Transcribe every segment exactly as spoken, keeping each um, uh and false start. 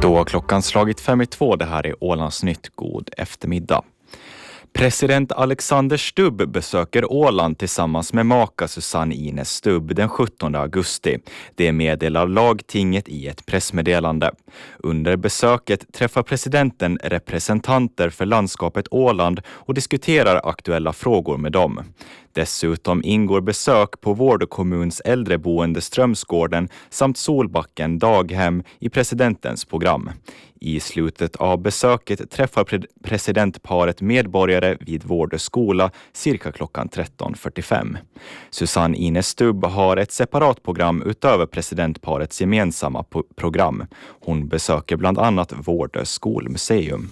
Då har klockan slagit fem i två. Det här är Ålandsnytt. God eftermiddag. President Alexander Stubb besöker Åland tillsammans med maka Susanne Ines Stubb den sjuttonde augusti. Det meddelar lagtinget i ett pressmeddelande. Under besöket träffar presidenten representanter för landskapet Åland och diskuterar aktuella frågor med dem. Dessutom ingår besök på Vård kommuns äldreboende Strömsgården samt Solbacken daghem i presidentens program. I slutet av besöket träffar pre- presidentparet medborgare vid Vård skola cirka klockan tretton fyrtiofem. Susanne Ines Stubb har ett separat program utöver presidentparets gemensamma po- program. Hon besöker bland annat Vård skolmuseum.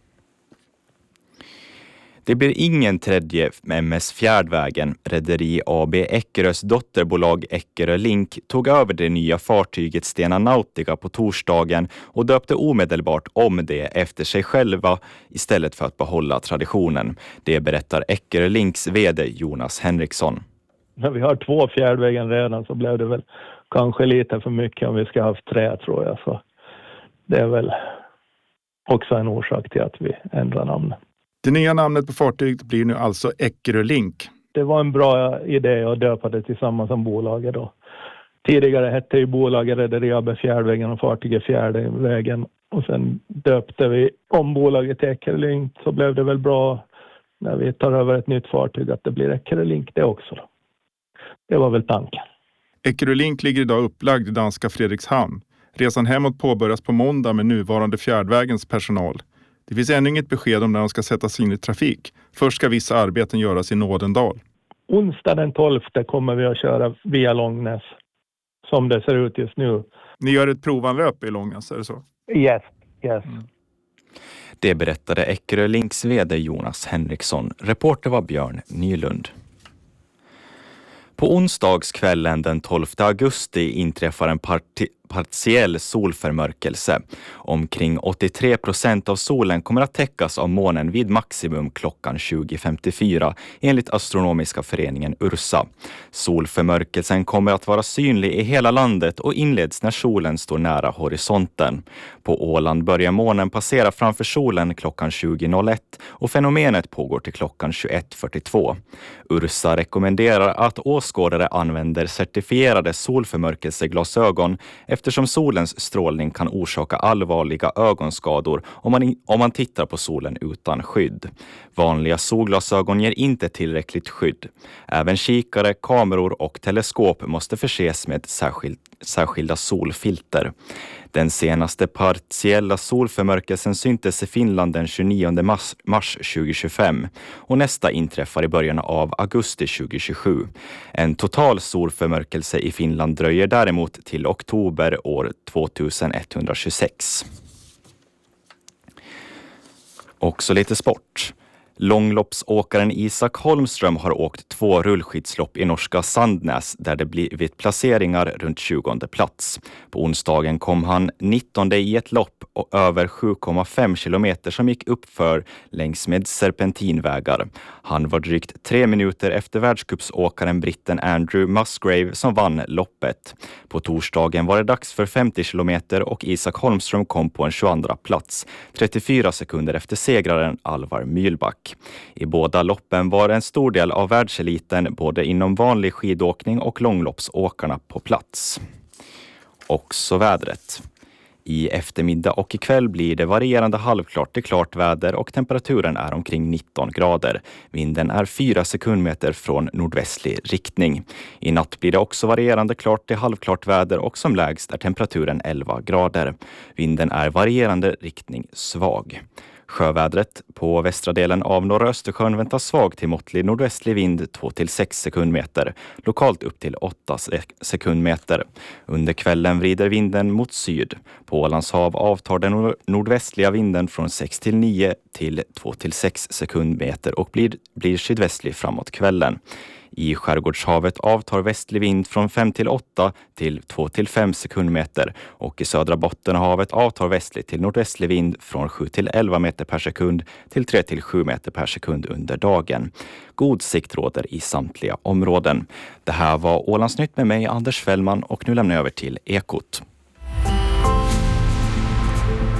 Det blir ingen tredje M S Fjärdvägen. Rederi A B Eckerös dotterbolag Eckerö Link tog över det nya fartyget Stena Nautica på torsdagen och döpte omedelbart om det efter sig själva istället för att behålla traditionen. Det berättar Eckerö Links vd Jonas Henriksson. När vi har två Fjärdvägen redan så blev det väl kanske lite för mycket om vi ska ha haft tre, tror jag. Så det är väl också en orsak till att vi ändrar namnet. Det nya namnet på fartyget blir nu alltså Eckerö Link. Det var en bra idé att döpa det tillsammans som bolaget då. Tidigare hette ju bolaget Rederi A B Fjärdvägen och fartyget Fjärdvägen. Och sen döpte vi om bolaget till Eckerö Link, så blev det väl bra när vi tar över ett nytt fartyg att det blir Eckerö Link det också då. Det var väl tanken. Eckerö Link ligger idag upplagd i danska Fredrikshamn. Resan hemåt påbörjas på måndag med nuvarande Fjärdvägens personal. Det finns ännu inget besked om när de ska sättas in i trafik. Först ska vissa arbeten göras i Nådendal. Onsdag den tolfte kommer vi att köra via Långnäs, som det ser ut just nu. Ni gör ett provanlöp i Långnäs, är det så? Yes, yes. Mm. Det berättade Eckerö Links vd Jonas Henriksson. Reporter var Björn Nylund. På onsdagskvällen den tolfte augusti inträffar en parti- partiell solförmörkelse. Omkring åttiotre procent av solen kommer att täckas av månen vid maximum klockan tjugo femtiofyra enligt Astronomiska föreningen Ursa. Solförmörkelsen kommer att vara synlig i hela landet och inleds när solen står nära horisonten. På Åland börjar månen passera framför solen klockan tjugo noll ett och fenomenet pågår till klockan tjugoett fyrtiotvå. Ursa rekommenderar att åskådare använder certifierade solförmörkelseglasögon eftersom solens strålning kan orsaka allvarliga ögonskador om man, om man tittar på solen utan skydd. Vanliga solglasögon ger inte tillräckligt skydd. Även kikare, kameror och teleskop måste förses med särskild, särskilda solfilter. Den senaste partiella solförmörkelsen syntes i Finland den tjugonionde mars tjugohundratjugofem och nästa inträffar i början av augusti tjugohundratjugosju. En total solförmörkelse i Finland dröjer däremot till oktober år tvåtusenetthundratjugosex. Också lite sport. Långloppsåkaren Isak Holmström har åkt två rullskidslopp i norska Sandnäs där det blivit placeringar runt tjugonde plats. På onsdagen kom han nittonde i ett lopp och över sju komma fem kilometer som gick uppför längs med serpentinvägar. Han var drygt tre minuter efter världscupsåkaren britten Andrew Musgrave som vann loppet. På torsdagen var det dags för femtio kilometer och Isak Holmström kom på en tjugoandra plats, trettiofyra sekunder efter segraren Alvar Mylback. I båda loppen var en stor del av världseliten både inom vanlig skidåkning och långloppsåkarna på plats. Också vädret. I eftermiddag och ikväll blir det varierande halvklart till klart väder och temperaturen är omkring nitton grader. Vinden är fyra sekundmeter från nordvästlig riktning. I natt blir det också varierande klart till halvklart väder och som lägst är temperaturen elva grader. Vinden är varierande riktning svag. Sjövädret på västra delen av norra Östersjön väntas svag till måttlig nordvästlig vind två till sex sekundmeter, lokalt upp till åtta sekundmeter. Under kvällen vrider vinden mot syd. På Ålands hav avtar den nordvästliga vinden från sex till nio till två till sex sekundmeter och blir, blir sydvästlig framåt kvällen. I skärgårdshavet avtar västlig vind från fem till åtta till två till fem sekundmeter och i södra Bottenhavet avtar västlig till nordvästlig vind från sju till elva meter per sekund till tre till sju meter per sekund under dagen. God sikt råder i samtliga områden. Det här var Ålandsnytt med mig, Anders Fällman, och nu lämnar jag över till Ekot.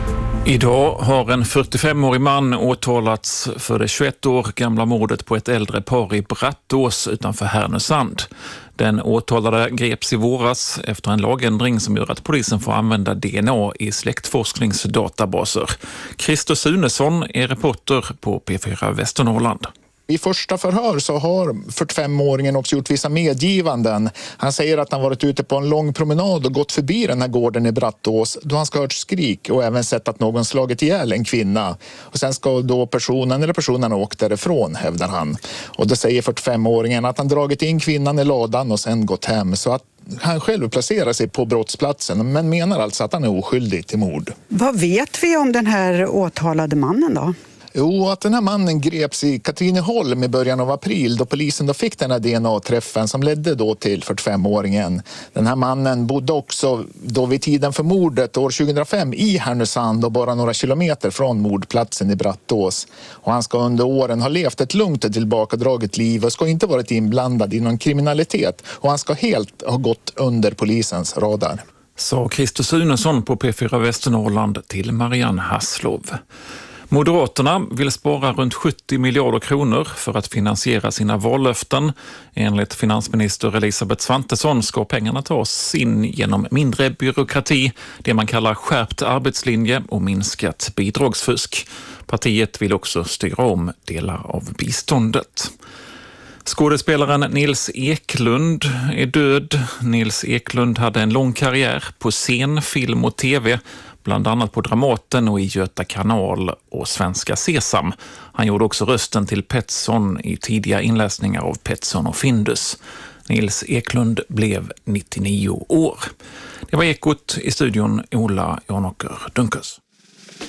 Idag har en fyrtiofemårig man åtalats för det tjugoett år gamla mordet på ett äldre par i Brattås utanför Härnösand. Den åtalade greps i våras efter en lagändring som gör att polisen får använda D N A i släktforskningsdatabaser. Christer Sunesson är reporter på P fyra Västernorrland. I första förhör så har fyrtiofemåringen också gjort vissa medgivanden. Han säger att han varit ute på en lång promenad och gått förbi den här gården i Brattås då han ska ha hört skrik och även sett att någon slagit ihjäl en kvinna. Och sen ska då personen eller personen ha åkt därifrån, hävdar han. Och då säger fyrtiofemåringen att han dragit in kvinnan i ladan och sen gått hem, så att han själv placerar sig på brottsplatsen men menar alltså att han är oskyldig till mord. Vad vet vi om den här åtalade mannen då? Jo, att den här mannen greps i Katrineholm i början av april då polisen då fick den här D N A-träffen som ledde då till fyrtiofemåringen. Den här mannen bodde också då vid tiden för mordet år tjugohundrafem i Härnösand och bara några kilometer från mordplatsen i Brattås. Och han ska under åren ha levt ett lugnt och tillbakadraget liv och ska inte varit inblandad i någon kriminalitet. Och han ska helt ha gått under polisens radar. Sa Christer Sunesson på P fyra Västernorrland till Marianne Hasslov. Moderaterna vill spara runt sjuttio miljarder kronor för att finansiera sina vallöften. Enligt finansminister Elisabeth Svantesson ska pengarna tas in genom mindre byråkrati, det man kallar skärpt arbetslinje och minskat bidragsfusk. Partiet vill också styra om delar av biståndet. Skådespelaren Nils Eklund är död. Nils Eklund hade en lång karriär på scen, film och tv, bland annat på Dramaten och i Göta kanal och Svenska Sesam. Han gjorde också rösten till Petson i tidiga inläsningar av Petson och Findus. Nils Eklund blev nittionio år. Det var Ekot, i studion Ola Janåker Dunkers.